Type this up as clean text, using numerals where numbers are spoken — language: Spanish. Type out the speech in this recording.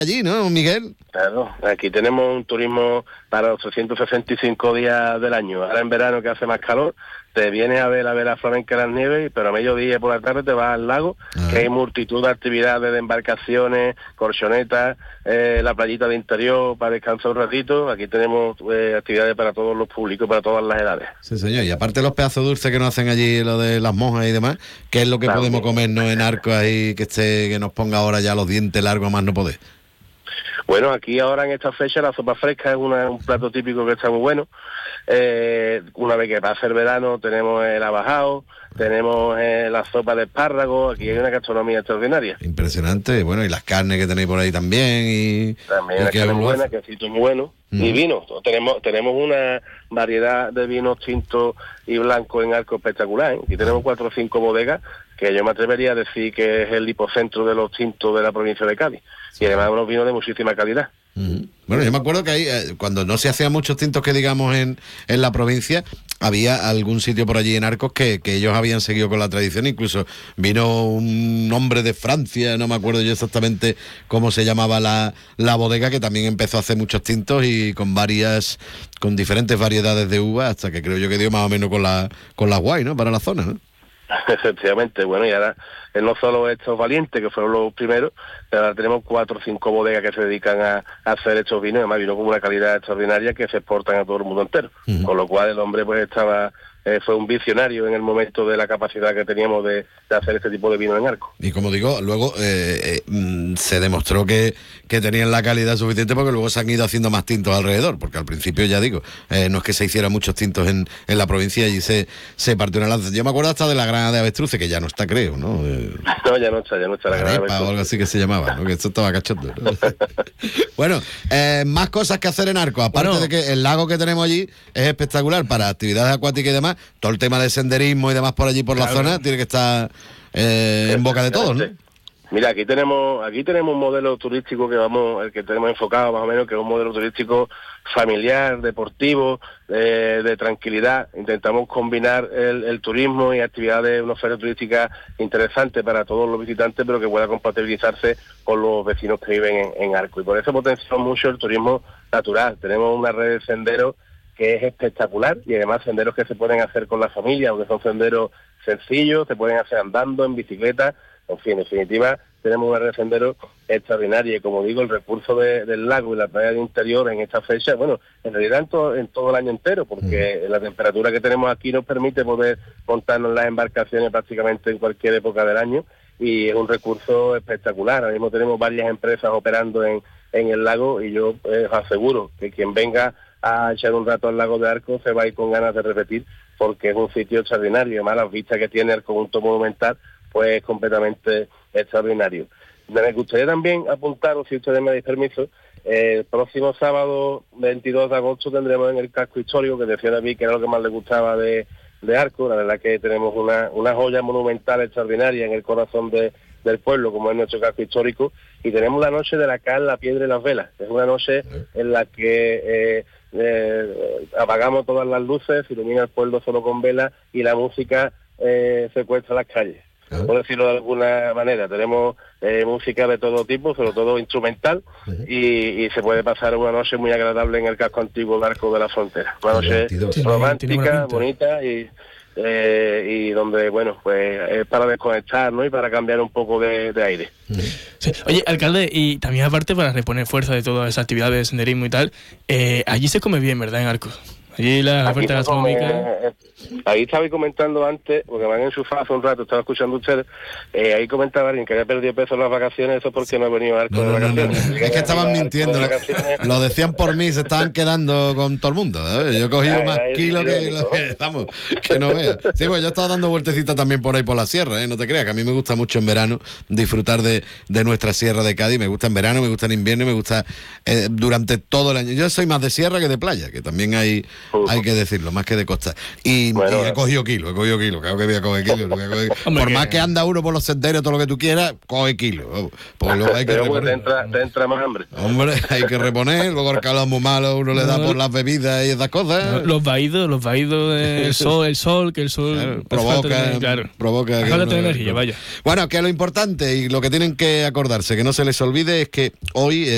allí, ¿no, Miguel? Claro, aquí tenemos un turismo para los 365 días del año. Ahora en verano, que hace más calor, te vienes a ver la flamenca en las nieves, pero a mediodía y por la tarde te vas al lago, que hay multitud de actividades de embarcaciones, colchonetas, la playita de interior para descansar un ratito. Aquí tenemos actividades para todos los públicos, para todas las edades. Sí, señor. Y aparte los pedazos dulces que nos hacen allí, lo de las monjas y demás, ¿qué es lo que podemos comernos en Arcos ahí que nos ponga ahora ya los dientes largos a más no poder? Bueno, aquí ahora en esta fecha la sopa fresca es un plato típico que está muy bueno. Una vez que pasa el verano tenemos el abajao, tenemos la sopa de espárragos. Aquí hay una gastronomía extraordinaria. Impresionante. Bueno, y las carnes que tenéis por ahí también. También las carnes muy buenas, quesito muy bueno. Y vinos. Tenemos una variedad de vinos tintos y blancos en Arcos espectacular. Aquí tenemos 4 o 5 bodegas que yo me atrevería a decir que es el hipocentro de los tintos de la provincia de Cádiz. Y además unos vinos de muchísima calidad. Bueno, yo me acuerdo que ahí, cuando no se hacían muchos tintos que digamos en la provincia, había algún sitio por allí en Arcos que ellos habían seguido con la tradición. Incluso vino un hombre de Francia, no me acuerdo yo exactamente cómo se llamaba la bodega, que también empezó a hacer muchos tintos y con diferentes variedades de uva, hasta que creo yo que dio más o menos con la guay, ¿no? Para la zona, ¿no? Efectivamente, bueno, y ahora no solo estos valientes, que fueron los primeros, pero ahora tenemos 4 o 5 bodegas que se dedican a hacer estos vinos, además vinos con una calidad extraordinaria que se exportan a todo el mundo entero, con lo cual el hombre pues fue un visionario en el momento de la capacidad que teníamos de hacer este tipo de vino en Arcos. Y como digo, luego se demostró que tenían la calidad suficiente, porque luego se han ido haciendo más tintos alrededor, porque al principio, ya digo, no es que se hicieran muchos tintos en la provincia, y se partió una lanza. Yo me acuerdo hasta de la grana de avestruces, que ya no está, creo, ¿no? No, ya no está la grana de avestruces. O algo así que se llamaba, ¿no? Que esto estaba cachondo, ¿no? Bueno, más cosas que hacer en Arcos, aparte de que el lago que tenemos allí es espectacular para actividades acuáticas y demás. Todo el tema de senderismo y demás por allí por la zona tiene que estar en boca de todos, ¿no? Mira, aquí tenemos un modelo turístico el que tenemos enfocado más o menos, que es un modelo turístico familiar, deportivo, de tranquilidad. Intentamos combinar el turismo y actividades, una oferta turística interesante para todos los visitantes, pero que pueda compatibilizarse con los vecinos que viven en Arcos. Y por eso potenciamos mucho el turismo natural. Tenemos una red de senderos que es espectacular, y además senderos que se pueden hacer con la familia, aunque son senderos sencillos, se pueden hacer andando, en bicicleta. En fin, en definitiva, tenemos una red de senderos extraordinaria, y como digo, el recurso del lago y la playa de interior en esta fecha, bueno, en realidad en todo el año entero, porque la temperatura que tenemos aquí nos permite poder montarnos las embarcaciones prácticamente en cualquier época del año, y es un recurso espectacular. Ahora mismo tenemos varias empresas operando en el lago, y yo os aseguro que quien venga a echar un rato al lago de Arcos se va a ir con ganas de repetir, porque es un sitio extraordinario. Además, las vistas que tiene el conjunto monumental pues es completamente extraordinario. Me gustaría también apuntaros, si ustedes me dais permiso, el próximo sábado 22 de agosto tendremos en el casco histórico, que decía David que era lo que más le gustaba de Arcos. La verdad que tenemos una joya monumental extraordinaria en el corazón del pueblo, como es nuestro casco histórico, y tenemos la noche de la cal, la piedra y las velas. Es una noche en la que apagamos todas las luces, se ilumina el pueblo solo con velas, y la música secuestra las calles. Por decirlo de alguna manera, tenemos música de todo tipo, sobre todo instrumental, y se puede pasar una noche muy agradable en el casco antiguo de Arcos de la Frontera. Una noche romántica, bonita, y donde, bueno, pues es para desconectar, ¿no? Y para cambiar un poco de aire. Sí. Oye, alcalde, y también aparte para reponer fuerza de todas esas actividades de senderismo y tal, allí se come bien, ¿verdad, en Arcos? Allí la oferta gastronómica... Ahí estaba comentando antes, porque me han enchufado hace un rato, estaba escuchando ustedes, ahí comentaba alguien que había perdido peso en las vacaciones, eso porque no he venido a Arcos de vacaciones. No. Es que estaban mintiendo, lo decían por mí, se estaban quedando con todo el mundo, ¿sabes? Yo he cogido más kilos que no veas. Sí, pues yo he estado dando vueltecitas también por ahí por la sierra, no te creas, que a mí me gusta mucho en verano disfrutar de nuestra sierra de Cádiz. Me gusta en verano, me gusta en invierno, me gusta durante todo el año. Yo soy más de sierra que de playa, que también hay que decirlo, más que de costa. Y he cogido kilos, claro que voy a coger kilos. Por más que anda uno por los senderos, todo lo que tú quieras, coge kilos. Pues luego hay que reponer. Te entra más hambre. Hombre, hay que reponer, luego el calor muy malo, uno le da por las bebidas y esas cosas. Los vaídos, el sol, que el sol provoca falta de energía, vaya. Bueno, que lo importante y lo que tienen que acordarse, que no se les olvide, es que hoy